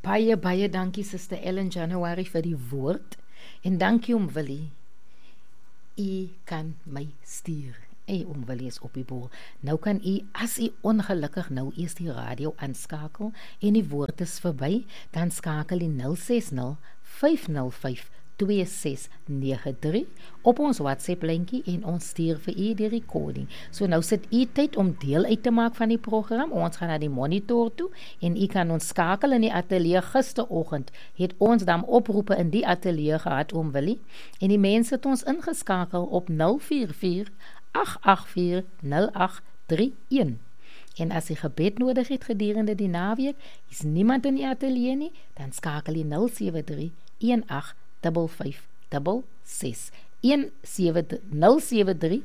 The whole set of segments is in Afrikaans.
Baie dankie Suster Ellen January vir die woord en dankie Willie. U kan my stuur. Willie is op die boel. Nou kan u, as u ongelukkig nou eers die radio aanskakel en die woord is verby, dan skakel u 060 505 2693 op ons WhatsApp linkie en ons stuur vir u die recording. So nou sit u tyd om deel uit te maak van die program. Ons gaan na die monitor toe en u kan ons skakel in die ateljee. Gisteroggend het ons dan oproepe in die ateljee gehad Willie en die mense het ons ingeskakel op 044 884 0831. En as jy gebed nodig het gedurende die naweek, is niemand in die ateljee nie, dan skakel jy 073 185566 073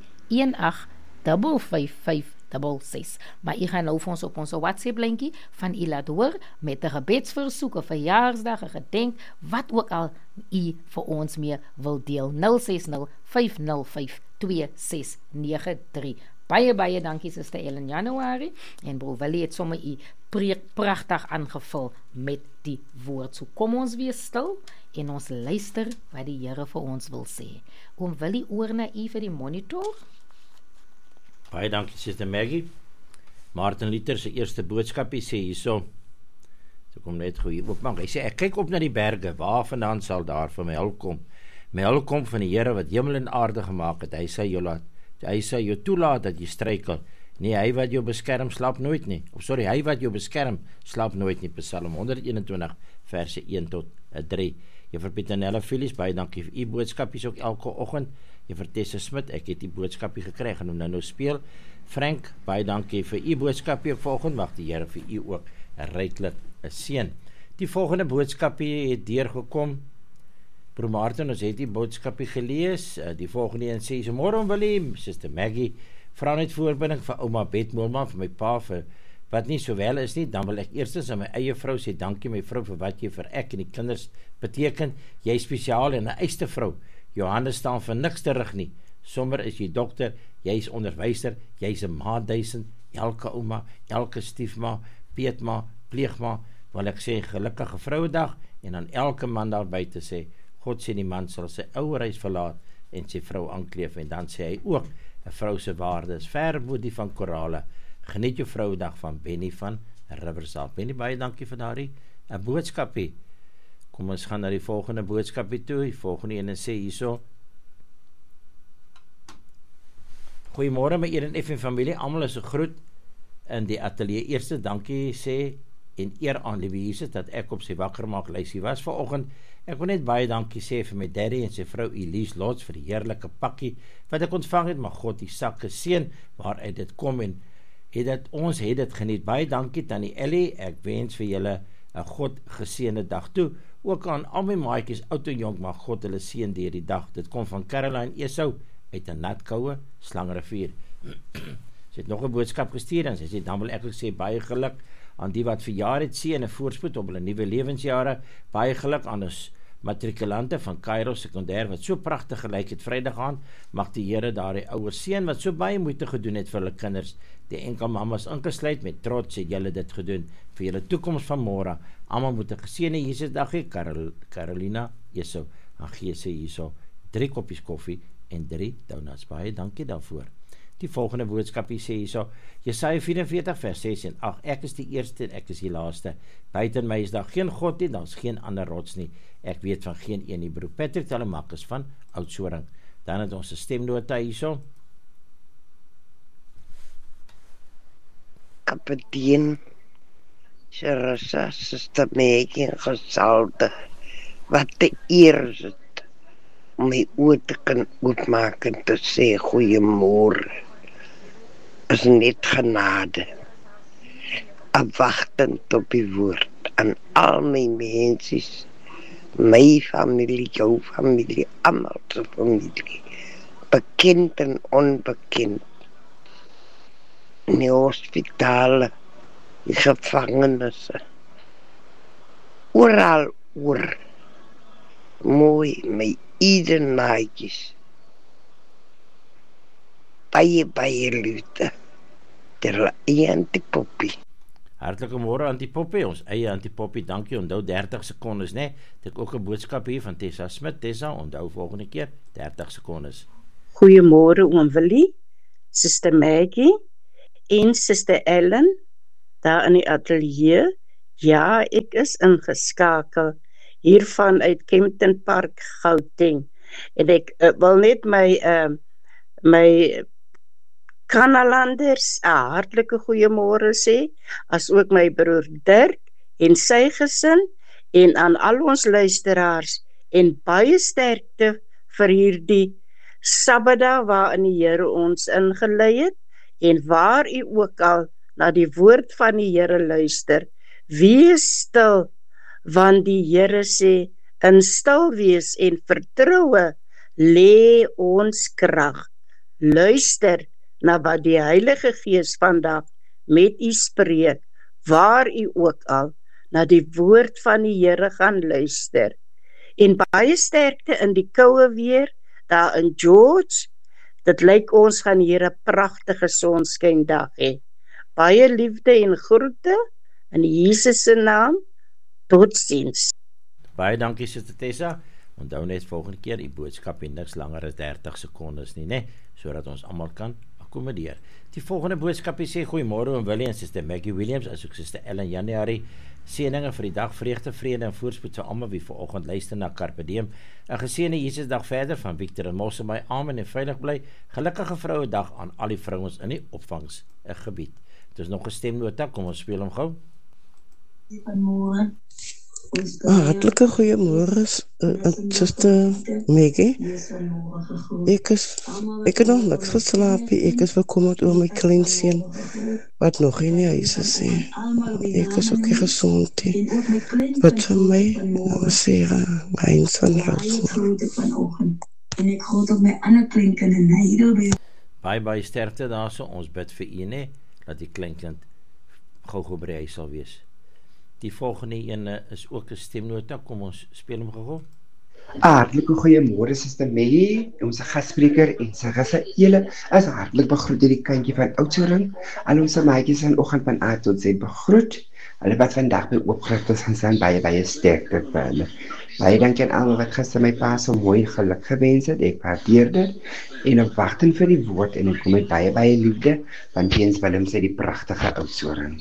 185556. Maar jy gaan nou vir ons op ons WhatsApp linkie van u laat hoor met 'n gebedsversoek, 'n verjaarsdag, 'n gedenk, wat ook al u vir ons mee wil deel. 060 505 2693. Baie dankie Suster Ellen January en Bro Willie het sommer u pragtig aangevul met die woord. So kom ons weer stil en ons luister wat die Here vir ons wil sê. Willie, oor na u vir die monitor. Baie dankie Suster Maggie. Martin Luther se eerste boodskapie sê hierso. So kom net gou hier oopmaak. Hy sê ek kyk op na die berge, waar vandaan sal daar vir my hulp kom? My hulp kom van die Here wat hemel en aarde gemaak het. Hy sal jou toelaat dat jy struikel. Nee, hy wat jou beskerm slaap nooit nie. Hy wat jou beskerm slaap nooit nie. Psalm 121 verse 1 tot 3. Juffrou Pietanella Phyllis, baie dankie vir u boodskapies ook elke oggend. Juffrou Tessa Smit, ek het die boodskapie gekry en hom nou speel. Frank, baie dankie vir u boodskapie ook vanoggend. Mag die Here vir u ook ryklik seën. Die volgende boodskapie het deurgekom. Broer Martin, ons het die boodskapie gelees. Die volgende een sê, môre Willem, Suster Maggie, vra net voorbinding vir ouma Bet Moelman, vir my pa, vir wat nie so wel is nie, dan wil ek eerstens aan my eie vrou sê, dankie my vrou vir wat jy vir ek en die kinders beteken. Jy spesiaal en 'n eiste vrou. Jou hande staan vir niks terug nie. Sommer is jy dokter, jy is onderwyser, jy is 'n ma duisend, elke ouma, elke stiefma, peetma, pleegma, wil ek sê gelukkige Vrouedag en aan elke man daar buite sê, God sê die man sal sy ouer huis verlaat en sy vrou aankleef en dan sê hy ook, 'n vrou se waarde is ver bo die van korale. Geniet jou Vrouedag van Benny van Riversdale. Benny, baie dankie vir daardie 'n boodskapie. Kom ons gaan na die volgende boodskapie toe. Die volgende ene sê hierso. Goeiemôre my Eden F en familie, almal is 'n groet in die ateljee. Eerste dankie sê en eer aan liewe Jesus dat ek op sy wakker maak lysie was vanoggend. Ek wil net baie dankie sê vir my daddy en sy vrou Elise Lots vir die heerlike pakkie wat ek ontvang het, maar God die sakke seën waaruit dit kom en ons het dit geniet. Baie dankie Tannie Ellie, ek wens vir julle 'n God geseënde dag toe. Ook aan al my maatjies, oud en jonk, mag God hulle seën deur die dag. Dit kom van Caroline Esau uit 'n natkoue Slangrivier. Sy het nog 'n boodskap gestuur en sy sê dan wil ek ook sê baie geluk aan die wat verjaar het, seën en voorspoed op hulle nuwe lewensjare. Baie geluk aan ons matrikulante van Cairo Sekondêr wat so pragtig gelyk het Vrydag aan. Mag die Here daardie ouers seën wat so baie moeite gedoen het vir hulle kinders. Die enkel mammas ingesluit, met trots het julle dit gedoen vir julle toekoms van môre. Almal moet 'n geseënde Jesusdag hê. Carolina Esau, aan gee sy hierso 3 koppies koffie en 3 donuts. Baie dankie daarvoor. Die volgende boodskapie sê hierso, Jesaja 44 vers 6 en 8, ek is die eerste en ek is die laaste. Buiten my is daar geen God nie, daar is geen ander rots nie. Ek weet van geen een nie. Broer Patrick Telemakus van Oudtshoorn. Dan het ons 'n stemnota hierso. Kapitein Sharasa, Suster Maggie en gesalde, wat te eer is het om my oor te kan oopmaak en te sê goeiemôre. Is net genade. Afwagtend op die woord aan al my mensies, my familie, jou familie, almal se familie, bekend en onbekend, in die hospitale, die gevangenisse, oral oor, mooi, my Edenaatjies, baie liefde, ter eie antipoppie. Hartlike môre Antipoppie, ons eie Antipoppie, dankie, onthou 30 sekondes, né? Het ek ook 'n boodskap hier van Tessa Smit. Tessa, onthou volgende keer 30 sekondes. Goeiemôre oom Willie, Suster Maggie en Suster Ellen daar in die ateljee. Ja, ek is ingeskakel hiervan uit Kempton Park, Gauteng. En ek wil net my Kanalanders 'n hartlike goeiemôre sê, as ook my broer Dirk en sy gesin, en aan al ons luisteraars, en baie sterkte vir hierdie Sabbatdag waarin die Here ons ingelei het, en waar u ook al na die woord van die Here luister, wees stil, want die Here sê, in stil wees en vertroue lê ons krag. Luister na wat die Heilige Gees vandag met u spreek, waar u ook al na die woord van die Here gaan luister. En baie sterkte in die koue weer, daar in George, dit lyk ons gaan hier 'n pragtige sonskyndag hê. Baie liefde en groete, in Jesus se naam, totsiens. Baie dankie Suster Tessa, onthou net volgende keer, die boodskap en niks langer as 30 sekondes nie, né? Sodat ons almal kan akkommodeer. Die volgende boodskap sê, goeiemôre oom Willie en Suster Maggie Williams, asook Suster Ellen January, seëninge vir die dag, vreugde, vrede en voorspoed vir almal wie vanoggend luister na Carpe Diem. 'n Geseënde Jesusdag verder van Victor en Mosselbaai. Amen en veilig bly. Gelukkige Vrouedag aan al die vrouens in die opvangsgebied. Dit is nog 'n stemnota, kom ons speel hom gou. Hartlike goeiemôre, Suster Maggie. Ek het nog niks geslaap, ek is bekommerd oor my kleinseun, wat nog in die huis is. Ek is ook nie gesond, wat vir my, sê, my van Rousmore. En ek groot op my ander kleinkind in Heidelberg. Baie sterkte daar so, ons bid vir u, nee, dat die kleinkind gou by die huis sal wees. Die volgende ene is ook 'n stemnota, kom ons speel hom gou. Hartlike goeiemôre Suster Maggie, ons gasspreker en sy geseële is hartlik begroet deur die kindjie van Oudtshoorn. Al ons maatjies vanoggend van A tot Z begroet. Hulle wat vandag by oopgerig is, gaan zijn baie sterkte vir hulle. Baie dankie aan almal wat gister my pa so mooi geluk gewens het, ek waardeer dit, en op wagting vir die woord, en ek kom met baie liefde, van James Willem sê die pragtige Oudtshoorn.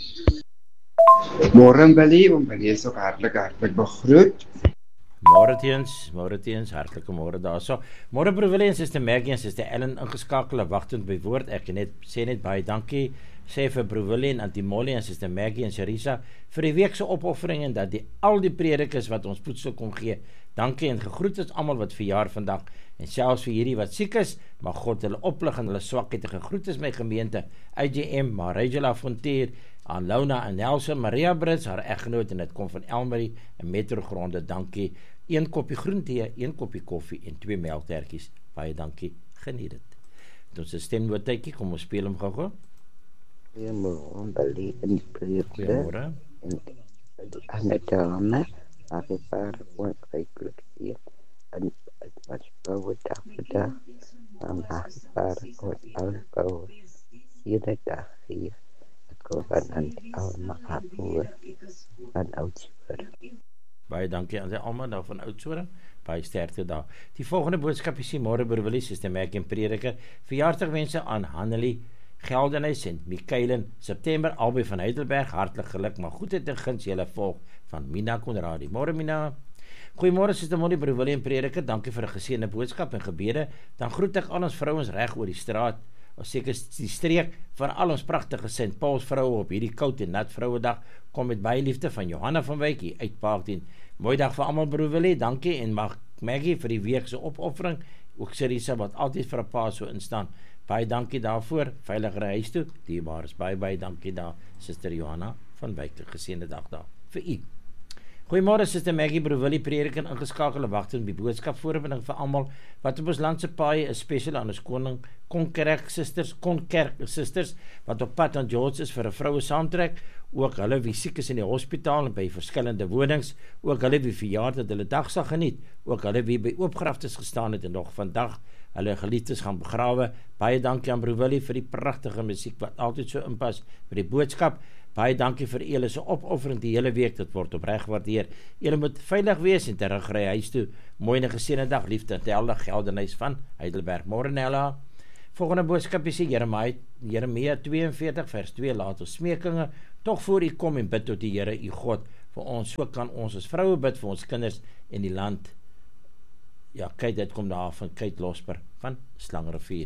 Môre Willie, om Willie is ook hartlik begroet. Môre teens, hartlike môre daarso. Môre broer Willie en Suster Maggie en Suster Ellen ingeskakel, wagtend by woord. Ek sê net baie dankie, sê vir broer Willie en Auntie Molly en Suster Maggie en Charissa vir die week se opoffering en dat al die predikers wat ons voedsel kon gee. Dankie en gegroet is almal wat verjaar vandag en selfs vir hierdie wat siek is, mag God hulle oplig in hulle swakheid. Gegroet is my gemeente, IGM, Marigela Fontier, aan Launa en Nelson, Maria Brits, haar eggenoot, en dit kom van Elmarie en Metrogronde, dankie. 1 koppie groentee, 1 koppie koffie en 2 melktertjies. Baie dankie, geniet dit. Ons stemnootjie, kom ons speel hom gou. Goeiemôre, Willie en die Goeiemôre. En die ander dame, maar ek paar ook reiklik hier. En het was Vrouedag vandag, maar paar ook alvrouwen hier de dag hier. Van Alma Hapoor van Oudtshoorn. Baie dankie aan die almal daar van Oudtshoorn. Baie sterkte daar. Die volgende boodskap is môre broer Willie, Suster Maggie en prediker. Verjaarsdagwense aan Hannelie Geldenhuys en Mikaelen September, albei van Heidelberg. Hartlik geluk, maar goedheid en guns julle volg van Mina Konradi. Môre Mina. Goeiemôre Suster Molly, broer Willie en prediker. Dankie vir 'n geseënde boodskap en gebede. Dan groet ek al ons vrouens reg oor die straat. Of seker die streek van al ons pragtige St. Paul's vroue op hierdie koud en nat Vrouedag, kom met baie liefde van Johanna van Wyk hier uit Paartien. Mooi dag vir almal broer Willie, dankie en mag Maggie vir die week se opoffering, ook Charissa wat altyd vir 'n pa so instaan. Baie dankie daarvoor, veiligere huis toe, dierbaar is baie dankie daar, Suster Johanna van Wyk, geseënde dag daar vir u. Goeiemôre Suster Maggie, broer Willie, prediker ingeskakel, wagte in die boodskap voorbinding vir almal wat op ons land se paaie is, spesiaal aan ons Konkerk susters wat op pad aan George is vir 'n vroue saamtrek, ook hulle wie siek is in die hospitaal en by verskillende wonings, ook hulle wie verjaar dat hulle dag sal geniet, ook hulle wie by oopgraftes gestaan het en nog vandag hulle geliefdes gaan begrawe. Baie dankie aan broer Willie vir die pragtige musiek wat altyd so inpas by die boodskap. Baie dankie vir julle se opoffering die hele week, dit word opreg gewaardeer. Julle moet veilig wees en terugry huis toe. Mooi en 'n geseënde dag, liefde Nella Geldenhuys van Heidelberg. Môre Nella. Volgende boodskap is Jeremia 42 vers 2, laat ons smekinge tog voor u kom en bid tot die Here u God vir ons, so kan ons as vroue bid vir ons kinders en die land. Ja, kyk, dit kom daar van Kate Losper van Slangrivier.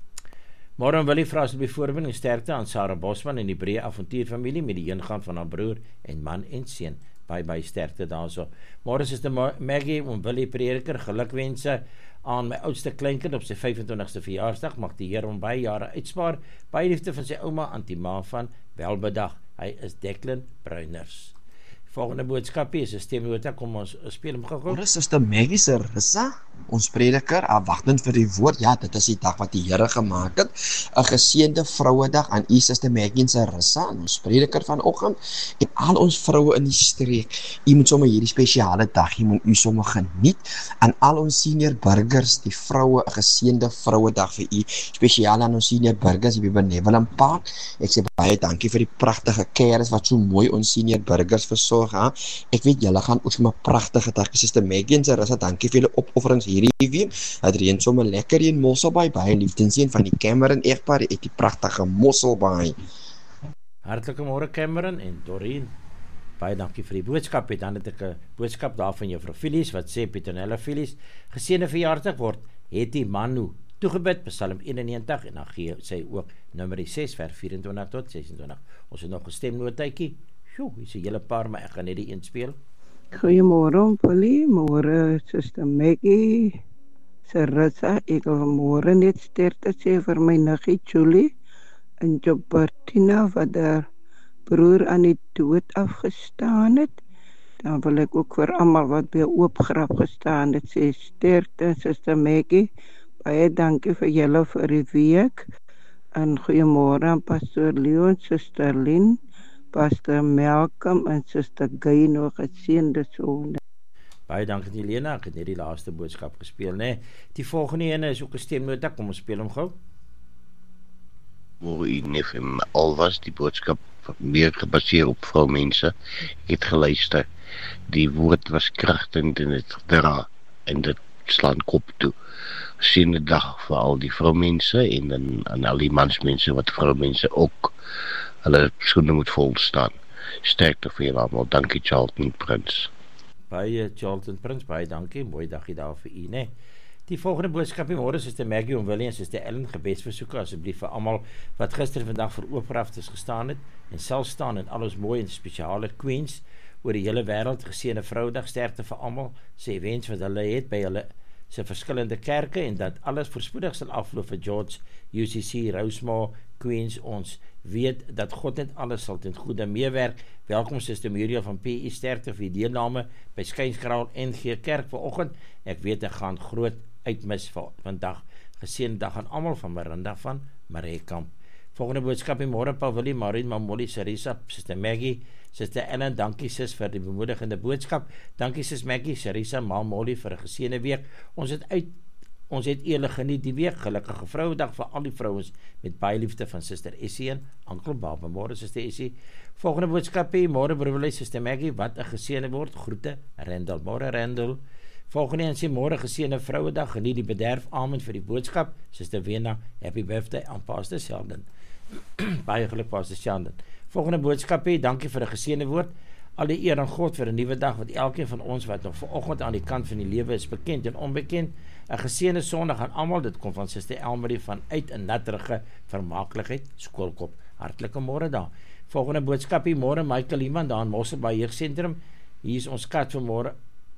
Môre wil ek vra asseblief voorbereiding en sterkte aan Sarah Bosman en die Breë avontuurfamilie met die ingaan van haar broer en man en seun. Baie sterkte daarso. Môre is dit Maggie en Willie Prediker, gelukwense aan my oudste kleinkind op sy 25ste verjaarsdag. Mag die Here hom baie jare uitspaar. Baie liefde van sy ouma Antima van Welbedag. Hy is Declan Bruiners. Volgende boodskapie is 'n stemnota, kom ons speel hom gou. Ons is Maggie se Rissa, ons prediker, afwagtend vir die woord. Ja, dit is die dag wat die Here gemaak het. 'n Geseënde Vrouedag aan u Suster Maggie se Rissa, ons prediker vanoggend en al ons vroue in die streek. U moet sommer hierdie spesiale dag, jy moet u sommer geniet. Aan al ons senior burgers, die vroue, 'n geseënde Vrouedag vir u. Spesiaal aan ons senior burgers hier by Benevolent Park. Ek sê baie dankie vir die pragtige cares wat so mooi ons senior burgers versorg. Ek weet julle gaan ook sommer pragtige dag, Suster Maggie se Rissa, dankie vir julle opofferings hierdie week. Het reën sommer lekker in Mosselbaai, baie liefdensien van die Cameron egpaar, die pragtige Mosselbaai. Hartlike môre Cameron en Doreen. Baie dankie vir die boodskap. Dan het ek 'n boodskap daar van juffrou Phyllis wat sê Petronella Phyllis, geseënde verjaarsdag word Hetty Manu toegebid, Psalm 91 en dan gee sy ook Numeri 6 vers 24 tot 26. Ons het nog 'n stemnotaatjie. Sjoe, is 'n hele paar, maar ek gaan net die een speel. Goeiemôre Polly, môre Suster Maggie se Rissa, ek wil môre net sterkte sê vir my niggie Julie en Jobertina wat haar broer aan die dood afgestaan het. Dan wil ek ook vir almal wat by 'n oop graf gestaan het sê sterkte Suster Maggie. Baie dankie vir julle vir die week. En goeiemôre aan Pastor Leon, Suster Lynn, Pastor Malcolm en Suster Gay, nog geseënde sonde. Baie dankie Helena, ek het net die laaste boodskap gespeel, né? Die volgende ene is ook 'n stemnota, kom ons speel hom gou. Môre Nef en al was die boodskap meer gebaseer op vroumense. Ek het geluister. Die woord was kragtend en dit dra en dit slaan kop toe. Geseënde dag vir al die vroumense en dan aan al die mansmense wat vroumense ook hulle skoene moet volstaan. Sterkte vir julle almal. Dankie Charlton Prins. Baie Charlton Prins, baie dankie. Mooi dagie daar vir u, né? Die volgende boodskap môre is Suster Maggie en Willie en Suster Ellen gebedsversoeke asseblief vir almal wat gister en vandag vir oopgraftes gestaan het en self staan en al ons mooi en spesiale queens oor die hele wêreld. Geseënde Vrouedag, sterkte vir almal. Sê wens wat hulle het by hulle se verskillende kerke en dat alles voorspoedig sal afloop vir George, UCC, Rosemore, Queens. Ons weet dat God net alles sal ten goeie meewerk. Welkom Suster Muriel van PI, sterkte vir die deelname by Skynskraal NG Kerk vanoggend. Ek weet ek gaan groot uitmis vir vandag. Geseënde dag aan almal van Miranda van Marekamp. Volgende boodskap môre Paul Willie, Maureen, Mamoli, Sarisa, Suster Maggie, Suster Ellen, dankie sis vir die bemoedigende boodskap. Dankie sis Maggie, Sarisa, Mamoli vir 'n geseënde week. Ons het julle geniet die week. Gelukkige Vrouedag vir al die vrouens met baie liefde van Suster Essie en Oom Baba. Môre Suster Essie. Volgende boodskap môre broerlie Suster Maggie, wat 'n geseënde word. Groete Randall. Môre Randall. Volgende en sê môre geseënde Vrouedag. Geniet die bederf. Amen vir die boodskap. Suster Wena, happy birthday aan Pastor Sheldon. Baie geluk Pastor Sheldon. Volgende boodskap, dankie vir 'n geseënde woord. Al die eer aan God vir 'n nuwe dag wat elkeen van ons wat nog vanoggend aan die kant van die lewe is, bekend en onbekend. 'n Geseënde Sondag aan almal. Dit kom van Suster Elmarie van uit 'n natterige vermaaklikheid skoolkop. Hartlike môre daar. Volgende boodskap môre Michael Iman daar in Mosselbaai Jeugsentrum. Hier is ons kat vir môre.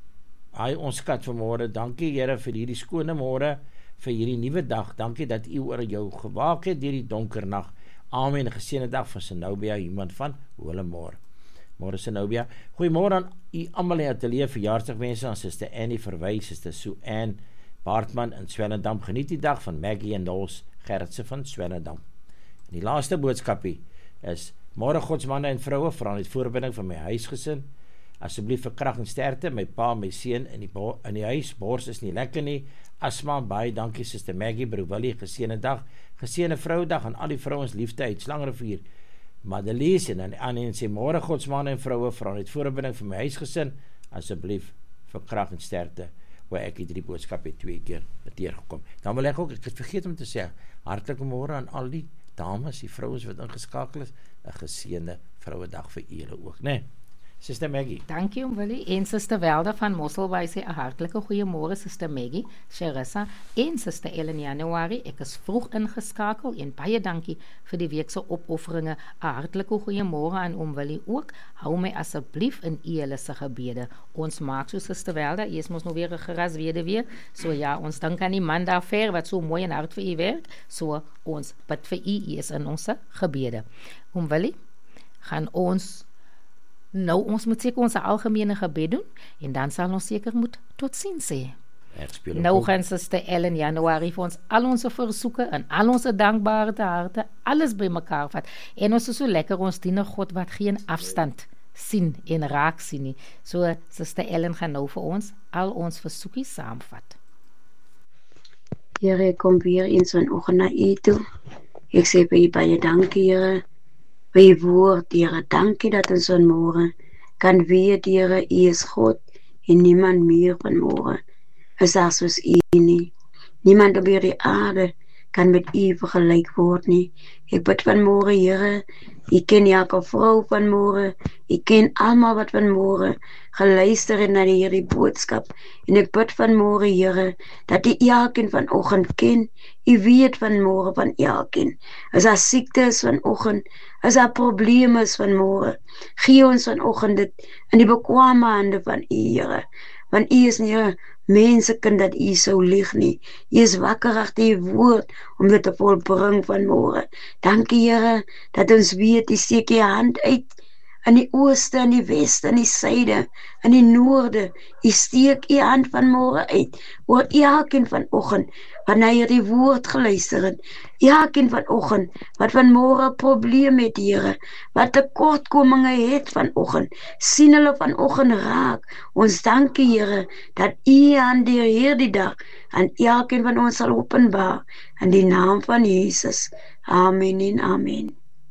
Hy ons kat vir môre. Dankie Here vir hierdie skone môre, vir hierdie nuwe dag. Dankie dat U oor jou gewaak het deur die donker nag. Amen. 'n Geseënde dag vir Senobia iemand van Holemore. Môre Senobia. Goeiemôre aan u almal in ateljee, verjaarsdagwense aan Suster Annie Verwy, Suster Sue-Ann Baartman in Swellendam. Geniet die dag van Maggie en Nols Gertse van Swellendam. En die laaste boodskapie is môre godsmanne en vroue, vra net voorbinding van my huisgesin. Asseblief vir krag en sterkte, my pa, my seun in die huis, bors is nie lekker nie. Asma, baie dankie Suster Maggie, broer Willie, geseënde dag. Geseënde Vrouedag aan al die vrouens liefde uit Slangrivier. Madelies en dan en sê môre godsmanne en vroue, vra net voorbinding vir my huisgesin, asseblief vir krag en sterkte, waar ek hierdie boodskap het 2 keer teergekom. Dan wil ek het vergeet om te sê, hartlike môre aan al die dames, die vrouens wat ingeskakel is, 'n geseënde Vrouedag vir julle ook, né? Suster Maggie. Dankie om Willie en Suster Welda van Mosselbaai sê 'n hartlike goeiemôre Suster Maggie, Sharissa en Suster Ellen Januarie. Ek is vroeg ingeskakel en baie dankie vir die week se opofferinge. 'n Hartlike goeiemôre aan oom Willie ook. Hou my asseblief in julle se gebede. Ons maak so Suster Welda, eers mos nou weer 'n geras weduwee. So ja, ons dink aan die man daar ver wat so mooi en hard vir u werk. So ons bid vir u is in ons gebede. Oom Willie, gaan ons moet seker ons algemene gebed doen, en dan sal ons seker moet totsiens sê. Nou gaan Suster Ellen Januarie vir ons al ons versoeke en al ons dankbare harte, alles by mekaar vat, en ons is so lekker, ons dien 'n God wat geen afstand sien en raak sien nie. So Suster Ellen gaan nou vir ons al ons versoekies saamvat. Here, ek kom weer eens vanoggend na u toe. Ek sê vir u baie dankie, Here, vir u woord, Here. Dankie dat ons vanmôre kan weet, Here, u is God en niemand meer vanmôre is daar soos u nie. Niemand op hierdie aarde kan met u vergelyk word nie. Ek bid vanmôre, Here, u ken elke vrou vanmôre, u ken almal wat vanmôre geluister het na hierdie boodskap, en ek bid vanmôre, Here, dat u elkeen vanoggend ken, u weet vanmôre van elkeen. As daar siekte is vanoggend, as daar probleme is vanmôre, gee ons vanoggend dit in die bekwame hande van u, Here, want u is nie 'n mensekind dat u sou lieg nie. U is wakker agter u woord om dit te volbring vanmôre. Dankie, Here, dat ons weet u steek u hand uit in die ooste, in die weste, in die suide, in die noorde. U steek u hand vanmôre uit oor elkeen vanoggend wat na hierdie woord geluister het. Elkeen vanoggend wat vanmôre 'n probleem het, Here, wat tekortkominge het vanoggend, sien hulle vanoggend raak. Ons dankie, Here, dat u aan hierdie dag aan elkeen van ons sal openbaar in die naam van Jesus. Amen en amen.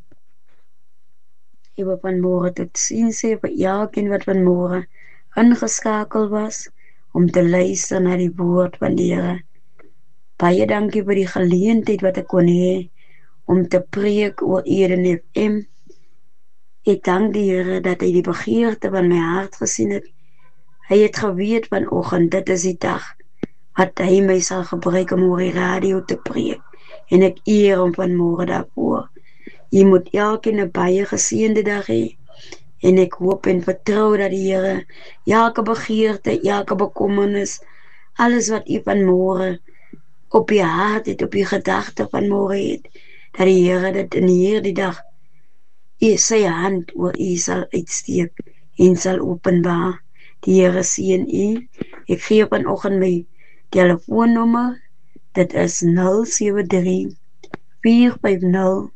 Ek wil vanmôre tot ziens sê vir elkeen wat vanmôre ingeskakel was om te luister na die woord van die Here. Baie dankie vir die geleentheid wat ek kon hê om te preek oor Eden FM. Ek dank die Here dat hy die begeerte van my hart gesien het. Hy het geweet vanoggend, dit is die dag wat hy my sal gebruik om oor die radio te preek, en ek eer hom vanmôre daarvoor. Jy moet elkeen 'n baie geseënde dag hê, en ek hoop en vertrou dat die Here elke begeerte, elke bekommernis, alles wat u vanmôre op je hart het, op je gedagte vanmôre het, dat die Here dit in hierdie dag sy hand oor u sal uitsteek en sal openbaar. Die Here seën u. Ek gee vanoggend my telefoonnommer. Dit is 073 450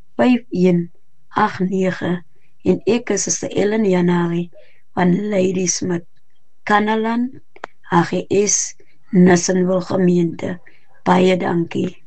5189, en ek is Suster Ellen Januarie van Ladysmith, Kanaland, AGS, Nissenville gemeente. Baie dankie.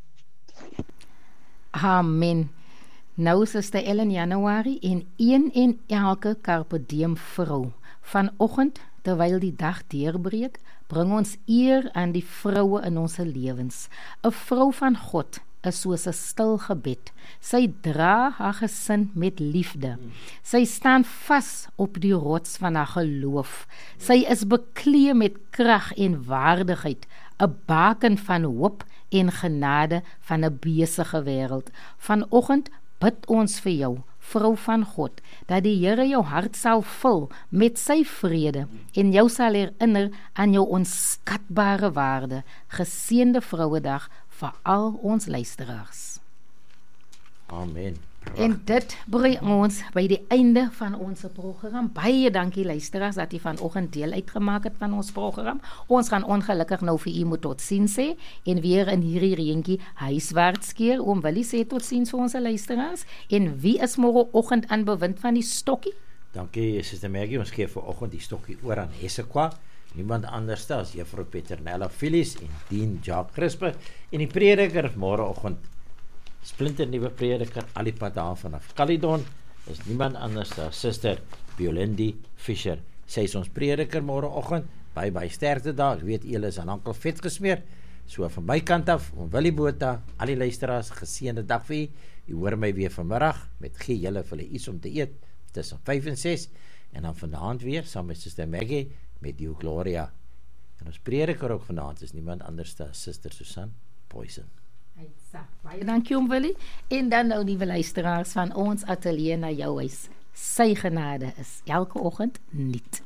Amen. Nou Suster Ellen Januarie en een en elke carpe diem vrou. Vanoggend, terwyl die dag deurbreek, bring ons eer aan die vroue in ons lewens. 'n Vrou van God is soos 'n stil gebed. Sy dra haar gesin met liefde. Sy staan vas op die rots van haar geloof. Sy is bekleed met krag en waardigheid, 'n baken van hoop en genade van 'n besige wêreld. Vanoggend bid ons vir jou, vrou van God, dat die Here jou hart sal vul met sy vrede en jou sal herinner aan jou onskatbare waarde. Geseënde Vrouedag vir al ons luisteraars. Amen. En dit bring ons by die einde van ons program. Baie dankie luisteraars dat u vanoggend deel uitgemaak het van ons program. Ons gaan ongelukkig nou vir u moet totsiens sê en weer in hierdie reentjie huiswaarts keer. Oom Willie sê totsiens vir ons luisteraars. En wie is môreoggend aan bewind van die stokkie? Dankie Suster Maggie, ons gee vanoggend die stokkie oor aan Hesekwa. Niemand anders as Juffrou Peternella Phyllis en Dean Jacques Crispe en die prediker môreoggend splinter nuwe prediker Alipad daar vanaf Caledon, is niemand anders as Suster Violendi Fischer. Sy is ons prediker môreoggend, baie sterkte daar, ek weet julle is aan ankel vet gesmeer, so van my kant af, Willie Botha, al die luisteraars, geseënde dag vir u hoor my weer vanmiddag, met gee julle vir hulle iets om te eet, tussen 5 en 6, en dan vanaand weer, saam met Suster Maggie, met Dio Gloria, en ons prediker ook vanaand, is niemand anders as Suster Susan Poison. Baie dankie Willie, en dan nou nuwe luisteraars van ons atelier na jou huis, sy genade is elke oggend nuut.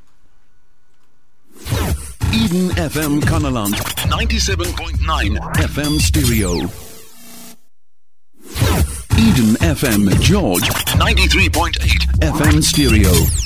Eden FM Kannaland 97.9 FM stereo. Eden FM George 93.8 FM stereo.